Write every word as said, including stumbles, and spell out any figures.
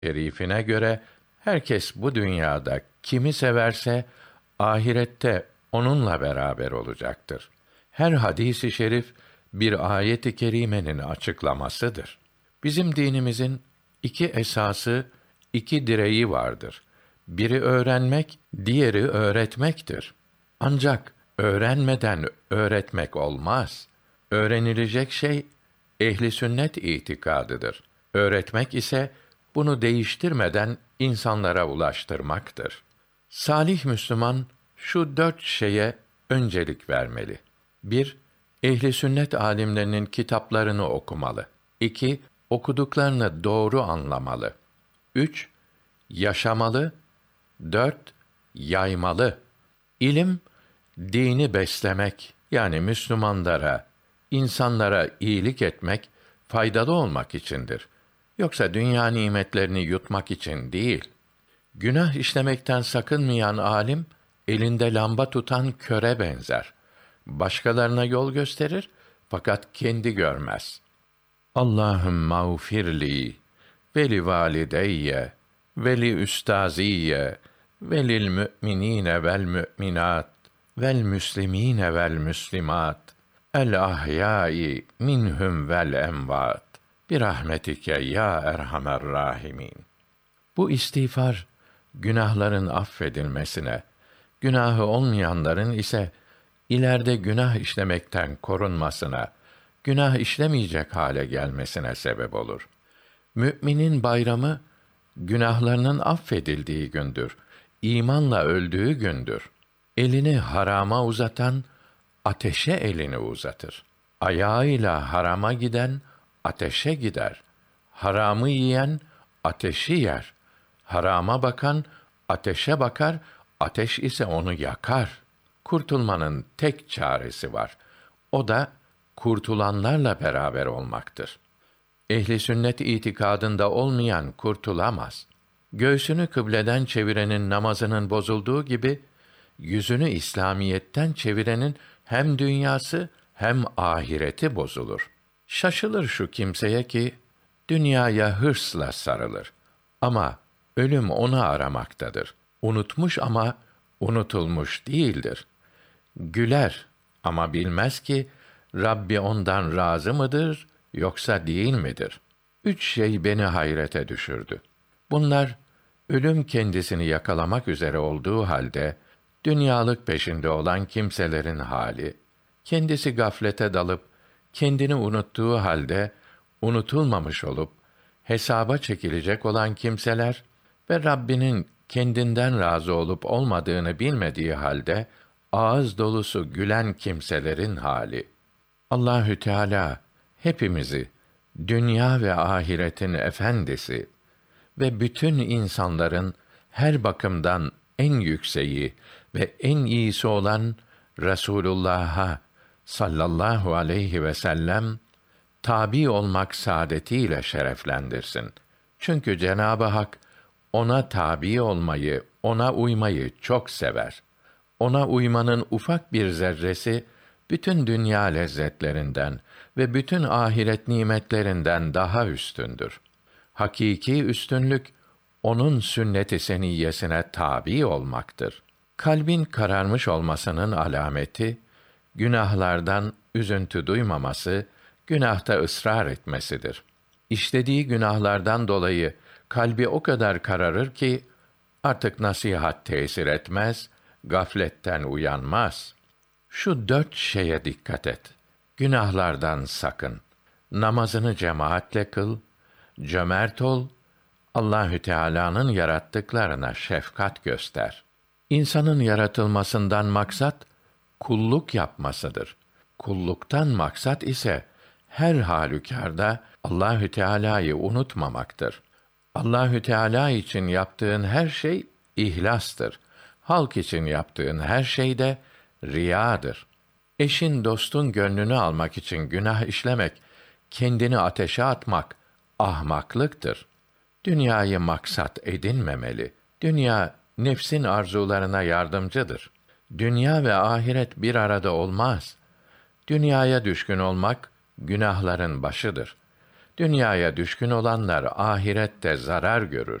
şerifine göre herkes bu dünyada kimi severse ahirette onunla beraber olacaktır. Her hadisi şerif bir ayet-i kerimenin açıklamasıdır. Bizim dinimizin iki esası, iki direği vardır. Biri öğrenmek, diğeri öğretmektir. Ancak öğrenmeden öğretmek olmaz. Öğrenilecek şey ehli sünnet itikadıdır. Öğretmek ise bunu değiştirmeden insanlara ulaştırmaktır. Salih Müslüman şu dört şeye öncelik vermeli. Bir, ehli sünnet alimlerinin kitaplarını okumalı. İki, okuduklarını doğru anlamalı. Üç, yaşamalı. Dört, yaymalı. İlim, dini beslemek, yani Müslümanlara, insanlara iyilik etmek, faydalı olmak içindir. Yoksa dünya nimetlerini yutmak için değil. Günah işlemekten sakınmayan alim, elinde lamba tutan köre benzer. Başkalarına yol gösterir, fakat kendi görmez. Allahümme mağfirli ve li valideyye ve li üstaziyye ve lil mü'minine vel mü'minat vel müslimine vel müslimat el ahyai minhum vel emvat bi rahmetike ya erhamer rahimin. Bu istiğfar günahların affedilmesine, günahı olmayanların ise ileride günah işlemekten korunmasına, günah işlemeyecek hale gelmesine sebep olur. Müminin bayramı günahlarının affedildiği gündür. İmanla öldüğü gündür. Elini harama uzatan ateşe elini uzatır. Ayağıyla harama giden ateşe gider. Haramı yiyen ateşi yer. Harama bakan ateşe bakar, ateş ise onu yakar. Kurtulmanın tek çaresi var. O da kurtulanlarla beraber olmaktır. Ehli sünnet itikadında olmayan kurtulamaz. Göğsünü kıbleden çevirenin namazının bozulduğu gibi, yüzünü İslamiyetten çevirenin hem dünyası hem ahireti bozulur. Şaşılır şu kimseye ki, dünyaya hırsla sarılır. Ama ölüm onu aramaktadır. Unutmuş ama unutulmuş değildir. Güler ama bilmez ki, Rabbi ondan razı mıdır, yoksa değil midir? Üç şey beni hayrete düşürdü. Bunlar, ölüm kendisini yakalamak üzere olduğu halde, dünyalık peşinde olan kimselerin hali, kendisi gaflete dalıp, kendini unuttuğu halde, unutulmamış olup, hesaba çekilecek olan kimseler ve Rabbinin kendinden razı olup olmadığını bilmediği halde, ağız dolusu gülen kimselerin hali. Allahü Teala hepimizi dünya ve ahiretin efendisi ve bütün insanların her bakımdan en yükseği ve en iyisi olan Resulullah'a sallallahu aleyhi ve sellem tabi olmak saadetiyle şereflendirsin. Çünkü Cenab-ı Hak ona tabi olmayı, ona uymayı çok sever. Ona uymanın ufak bir zerresi bütün dünya lezzetlerinden ve bütün ahiret nimetlerinden daha üstündür. Hakiki üstünlük onun sünnet-i seniyyesine tabi olmaktır. Kalbin kararmış olmasının alameti, günahlardan üzüntü duymaması, günahta ısrar etmesidir. İşlediği günahlardan dolayı kalbi o kadar kararır ki artık nasihat tesir etmez, gafletten uyanmaz. Şu dört şeye dikkat et. Günahlardan sakın. Namazını cemaatle kıl, cömert ol, Allahü Teala'nın yarattıklarına şefkat göster. İnsanın yaratılmasından maksat kulluk yapmasıdır. Kulluktan maksat ise her halükarda Allahü Teala'yı unutmamaktır. Allahü Teala için yaptığın her şey ihlastır. Halk için yaptığın her şey de riyadır. Eşin dostun gönlünü almak için günah işlemek, kendini ateşe atmak ahmaklıktır. Dünyayı maksat edinmemeli. Dünya nefsin arzularına yardımcıdır. Dünya ve ahiret bir arada olmaz. Dünyaya düşkün olmak günahların başıdır. Dünyaya düşkün olanlar ahirette zarar görür.